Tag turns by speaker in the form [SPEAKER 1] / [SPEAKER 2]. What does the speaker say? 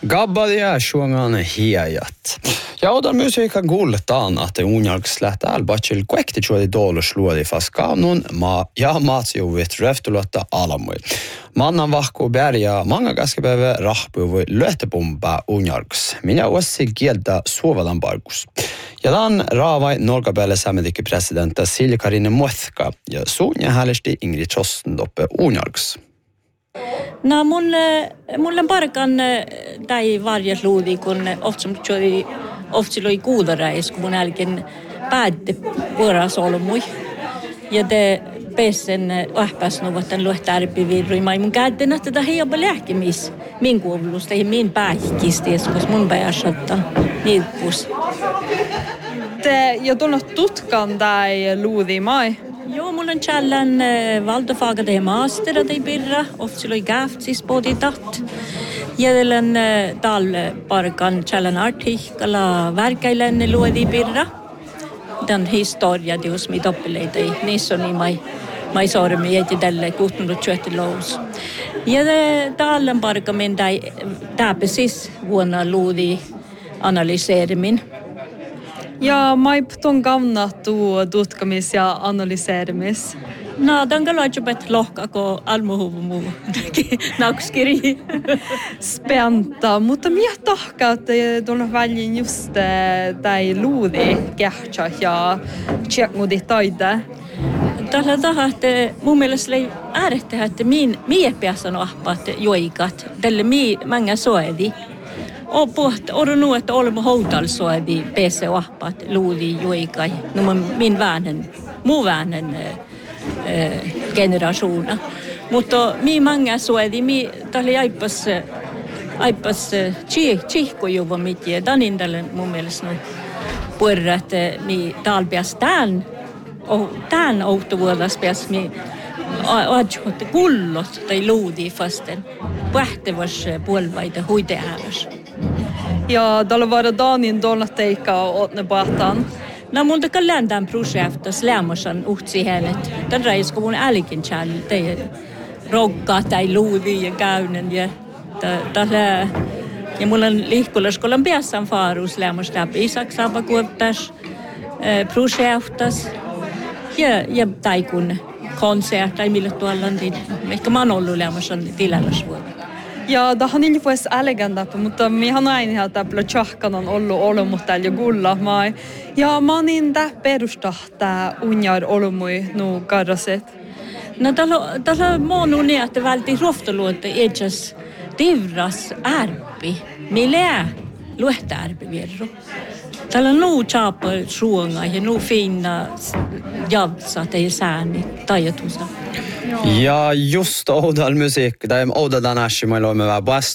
[SPEAKER 1] Gabbadia suongan hiajat. Ja odan musiikka kuuletaan, että unjalks lähtää albatsel kuekti juodi doolus luodi faskaanun ja maatsiuvit röftulötta alamui. Mannan vahkuu bärja manga kaskepäivä rahpuvui löhtepumpa unjalks. Minä uussi kieltä suovalan parkus. Ja dan raavai nolkapäälle saametikin presidentta Silja-Karine Muotka ja suunja hälisti Ingrid Chostendoppe unjalks.
[SPEAKER 2] No mulle parkan tai varjas luudi, kun ofta oli kuudareis, kun mun älken päätti vuoras olmui. Ja te pesen ahpasnuvotan luhtärpivirrui. Mä mun käytin, että tätä hieman lääkemis min kuulusta ja min päihkisteessä, koska mun pääsottaa niippus.
[SPEAKER 3] Te jo tunnut tutkan tai luudi mai?
[SPEAKER 2] Joo, mulla on tjällan valtafaga det master det birra, ofta gaftis både dat. Jädelen tal parkan tjällan artikla verkailen luodi birra. Den historia dius mi doppeleita i nissoni mai sormi jäti tälle 1620-luvus. Ja tallen parka min täpäsis vuonna luodi analyseerimin.
[SPEAKER 3] Ja mai ton kannattu tutkamis ja analyseerimis.
[SPEAKER 2] No, den kan låta bättre locka ko almuhuvumu nakskiri.
[SPEAKER 3] Spänta, mutta minä tahka, että tuolla väliin just tai luudi kähtsä ja tjekmudi taide.
[SPEAKER 2] Tällä taha, että mun mielestä oli äärettä, että mie pääsän ahpaat joikat, tälle många soedi. Och nu että olemme houtalsoedi pääse ahpaat luudi joikai, no min muu vänen generationer. Mutta många soedi, tälle aipas chihkojuva mitje, danindalle mun mielestä puerra, että talpias tämän outovuodas pääs adjuhotte kullot tai luudi fasten pähtevas puolvaita huiteääväs.
[SPEAKER 3] Ja tällä vaada Danin tuolla teikkaa otne pahtaan.
[SPEAKER 2] No multa kallan tämän projektas lämmosan uhtsi hänet. Tän reisko mun älkin tjällä. Tei rokkaa tai luudi ja käynen. Ja mulla on liikkulaskollan päässään faarus lämmos läpi. Isaksaba kuoptas projektas. Ja taikun konsert tai millä tuolla on. Ehkä mä oon ollut lämmosan tilallas vuotta.
[SPEAKER 3] Ja tähän ei voisi eleganta, mutta minä näin ihan tällä tjahkan on ollut olomutta ja kulla mai. Ja mä niin tää perustaa tää unjar olomui nuu karraset.
[SPEAKER 2] No tällä monu niin, että välti rohtaluotta itses tivras ärpi. Millä luehta ärpi vierru. Tällä on nuu tjapa suonga ja nuu fina javtsa tai sääni tajatusa.
[SPEAKER 1] Ja just oudal musiikki, tai oudadan äsken, mä loimme vähän